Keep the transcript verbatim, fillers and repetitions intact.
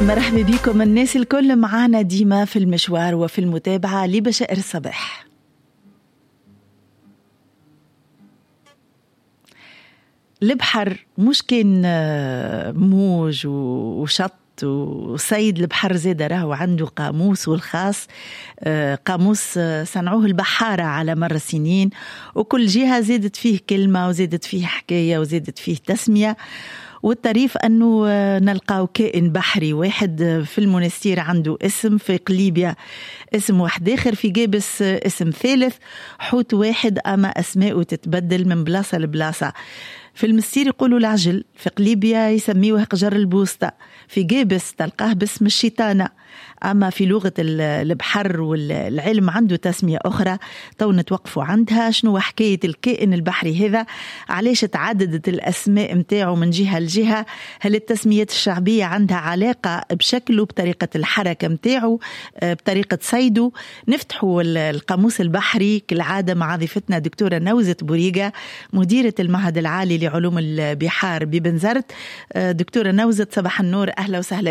مرحبا بكم الناس الكل معانا ديما في المشوار وفي المتابعة لبشائر الصباح. البحر مش كان موج وشط وسيد البحر زاد راهو عنده قاموس والخاص، قاموس صنعوه البحارة على مر السنين، وكل جهة زادت فيه كلمة وزادت فيه حكاية وزادت فيه تسمية. والطريف أنه نلقاو كائن بحري واحد في المونستير عنده اسم، في قليبيا اسم واحد آخر، في جابس اسم ثالث، حوت واحد أما أسماءه تتبدل من بلاصة لبلاصة. في المستير يقولوا العجل، في قليبيا يسميوه قجر البوسطة، في جابس تلقاه باسم الشيطانة. أما في لغة البحر والعلم عنده تسمية أخرى تو نتوقفوا عندها. شنو حكاية الكائن البحري هذا؟ علاش تعددت الأسماء متاعه من جهة لجهة؟ هل التسميات الشعبية عندها علاقة بشكله، بطريقة الحركة متاعه، بطريقة صيده؟ نفتحوا القاموس البحري كالعادة مع ضيفتنا دكتورة نوزة بوريقة، مديرة المعهد العالي لعلوم البحار ببنزرت. دكتورة نوزة صباح النور، أهلا وسهلا